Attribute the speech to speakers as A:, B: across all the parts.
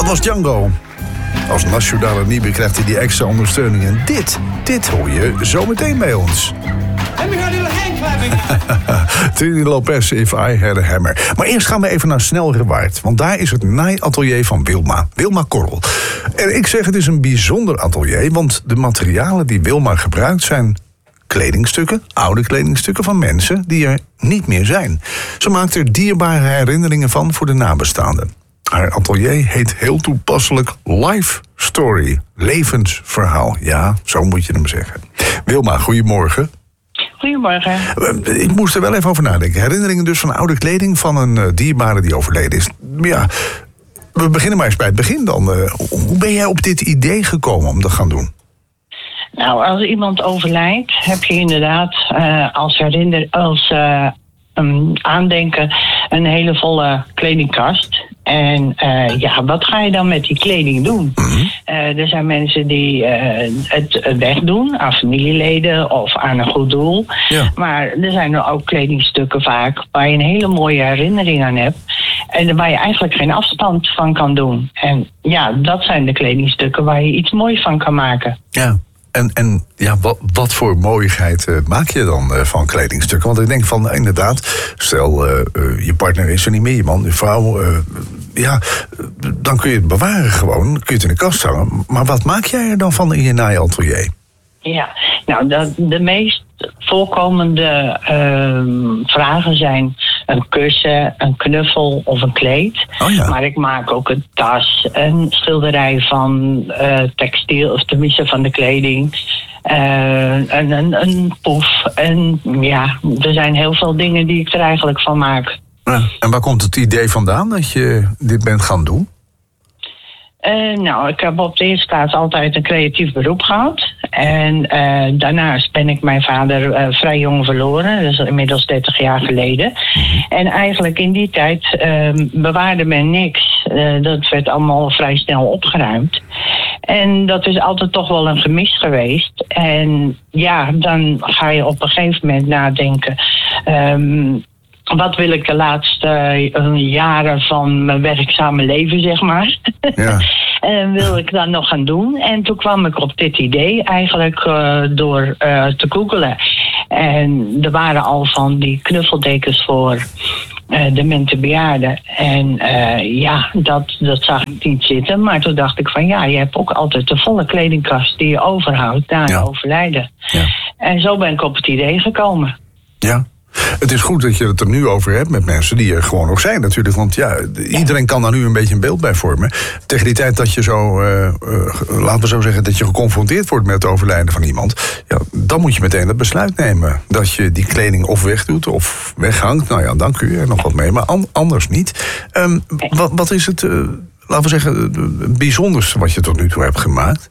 A: was Django. Als nationale nieuwe krijgt hij die extra ondersteuning. En dit hoor je zo meteen bij ons.
B: Let me hear a little handclapping.
A: Trini Lopez, If I Had a Hammer. Maar eerst gaan we even naar Snelrewaard. Want daar is het naaiatelier van Wilma Korrel. En ik zeg, het is een bijzonder atelier. Want de materialen die Wilma gebruikt zijn kledingstukken, oude kledingstukken van mensen die er niet meer zijn. Ze maakt er dierbare herinneringen van voor de nabestaanden. Haar atelier heet heel toepasselijk Life Story, levensverhaal. Ja, zo moet je hem zeggen. Wilma, goedemorgen.
C: Goedemorgen.
A: Ik moest er wel even over nadenken. Herinneringen dus van oude kleding van een dierbare die overleden is. Ja, we beginnen maar eens bij het begin dan. Hoe ben jij op dit idee gekomen om dat te gaan doen?
C: Nou, als iemand overlijdt, heb je inderdaad als aandenken een hele volle kledingkast. En wat ga je dan met die kleding doen? Mm-hmm. Er zijn mensen die het wegdoen aan familieleden of aan een goed doel. Ja. Maar er zijn er ook kledingstukken vaak waar je een hele mooie herinnering aan hebt. En waar je eigenlijk geen afstand van kan doen. En ja, dat zijn de kledingstukken waar je iets moois van kan maken.
A: Ja. En wat voor mooiigheid maak je dan van kledingstukken? Want ik denk van, inderdaad, stel je partner is er niet meer, je man, je vrouw. Dan kun je het bewaren gewoon, kun je het in de kast hangen. Maar wat maak jij er dan van in je naaiatelier?
C: Ja, nou, de meest voorkomende vragen zijn een kussen, een knuffel of een kleed. Oh ja. Maar ik maak ook een tas, een schilderij van textiel, of tenminste van de kleding. Een poef. En ja, er zijn heel veel dingen die ik er eigenlijk van maak.
A: Ja. En waar komt het idee vandaan dat je dit bent gaan doen?
C: Ik heb op de eerste plaats altijd een creatief beroep gehad. En daarnaast ben ik mijn vader vrij jong verloren. Dat is inmiddels 30 jaar geleden. En eigenlijk in die tijd bewaarde men niks. Dat werd allemaal vrij snel opgeruimd. En dat is altijd toch wel een gemis geweest. En ja, dan ga je op een gegeven moment nadenken. Wat wil ik de laatste jaren van mijn werkzame leven, zeg maar. Ja. Wil ik dan nog gaan doen? En toen kwam ik op dit idee eigenlijk door te googelen. En er waren al van die knuffeldekens voor demente bejaarden. En dat zag ik niet zitten. Maar toen dacht ik van je hebt ook altijd de volle kledingkast die je overhoudt na een overlijden. Ja. En zo ben ik op het idee gekomen.
A: Ja. Het is goed dat je het er nu over hebt met mensen die er gewoon nog zijn natuurlijk. Want iedereen kan daar nu een beetje een beeld bij vormen. Tegen die tijd dat je zo, laten we zo zeggen, dat je geconfronteerd wordt met het overlijden van iemand. Ja, dan moet je meteen dat besluit nemen. Dat je die kleding of wegdoet of weghangt. Nou ja, dan kun je er nog wat mee, maar anders niet. Wat is het, laten we zeggen, het bijzonderste wat je tot nu toe hebt gemaakt?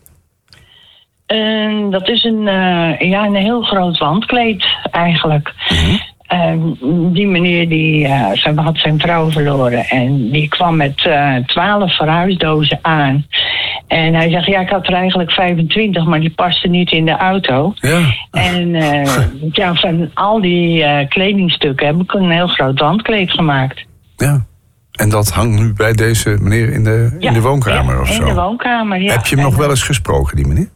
C: Dat is een heel groot wandkleed eigenlijk. Mm-hmm. Die meneer die had zijn vrouw verloren en die kwam met 12 verhuisdozen aan. En hij zegt, ik had er eigenlijk 25, maar die paste niet in de auto. Ja. En van al die kledingstukken heb ik een heel groot wandkleed gemaakt.
A: Ja. En dat hangt nu bij deze meneer in de woonkamer of zo?
C: In de woonkamer, ja.
A: Heb je hem nog wel eens gesproken, die meneer?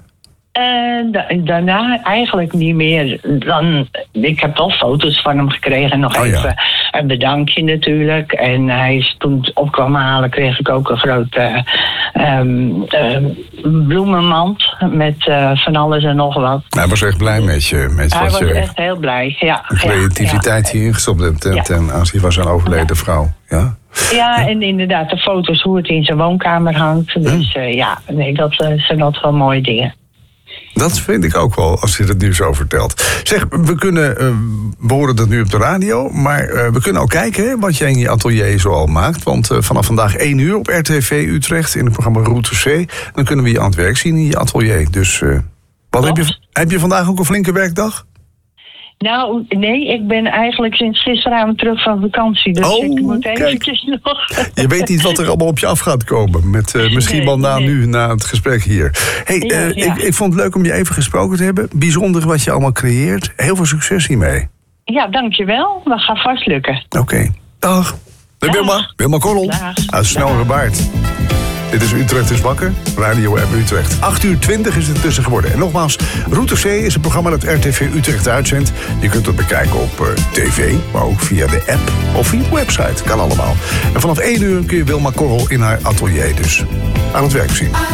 C: Daarna eigenlijk niet meer. Ik heb wel foto's van hem gekregen. Nog even een bedankje natuurlijk. En hij is toen op kwam halen, kreeg ik ook een grote bloemenmand met van alles en nog wat.
A: Hij was echt blij met je.
C: Hij was echt heel blij, ja.
A: De creativiteit die ingestopt hebt ten aanzien van zijn overleden vrouw. Ja.
C: Ja, en inderdaad de foto's hoe het in zijn woonkamer hangt. Dus dat zijn altijd wel mooie dingen.
A: Dat vind ik ook wel, als je het nu zo vertelt. Zeg, we horen dat nu op de radio, maar we kunnen ook kijken wat jij in je atelier zoal maakt. Want vanaf vandaag 1 uur op RTV Utrecht in het programma Route C, dan kunnen we je aan het werk zien in je atelier. Dus heb je vandaag ook een flinke werkdag?
C: Nou, nee, ik ben eigenlijk sinds gisteravond terug van vakantie. Dus ik moet eventjes nog...
A: Je weet niet wat er allemaal op je af gaat komen. Misschien wel na het gesprek hier. Ik vond het leuk om je even gesproken te hebben. Bijzonder wat je allemaal creëert. Heel veel succes hiermee.
C: Ja, dankjewel. Dat gaat vast lukken.
A: Oké. Dag. Wilma Korrel uit Snelrewaard. Dit is Utrecht is wakker, Radio M Utrecht. 8:20 is het intussen geworden. En nogmaals, Route C is een programma dat RTV Utrecht uitzendt. Je kunt het bekijken op tv, maar ook via de app of via de website. Kan allemaal. En vanaf 1 uur kun je Wilma Korrel in haar atelier dus aan het werk zien.